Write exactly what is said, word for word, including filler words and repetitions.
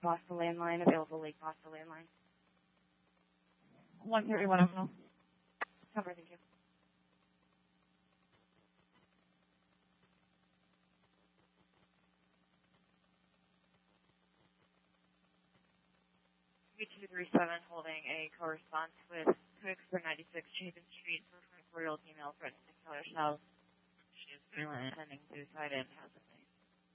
Costa landline, available Lake Costa landline. one thirty-one Oakville. Cover, thank you. two three seven holding a correspondence with Cooks for ninety-six Chapin Street for twenty-four-year-old female threatening to kill herself. She is currently intending suicide and has a